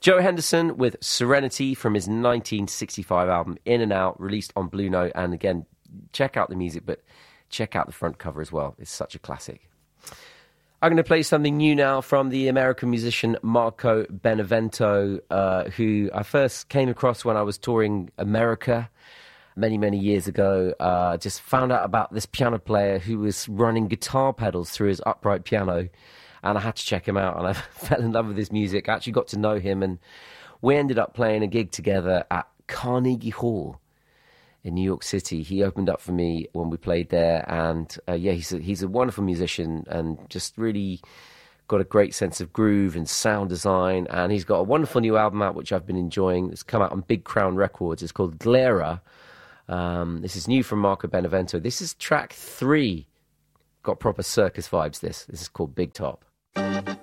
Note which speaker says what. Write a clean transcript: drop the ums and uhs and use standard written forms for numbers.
Speaker 1: Joe Henderson with Serenity from his 1965 album In and Out, released on Blue Note. And again, check out the music, but check out the front cover as well. It's such a classic. I'm going to play something new now from the American musician Marco Benevento, who I first came across when I was touring America many, many years ago. Just found out about this piano player who was running guitar pedals through his upright piano. And I had to check him out, and I fell in love with his music. I actually got to know him, and we ended up playing a gig together at Carnegie Hall in New York City. He opened up for me when we played there, and he's a wonderful musician and just really got a great sense of groove and sound design. And he's got a wonderful new album out, which I've been enjoying. It's come out on Big Crown Records. It's called Glera. This is new from Marco Benevento. This is track 3. Got proper circus vibes, this. This is called Big Top.